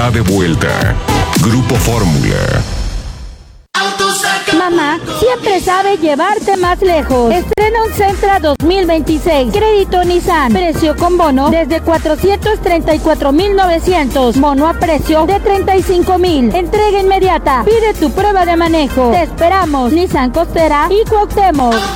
está de vuelta. Grupo Fórmula. Mamá siempre sabe llevarte más lejos. Estrena un Sentra 2026. Crédito Nissan. Precio con bono desde 434,900. Mono a precio de 35,000. Entrega inmediata. Pide tu prueba de manejo. Te esperamos. Nissan Costera y Cuauhtémoc.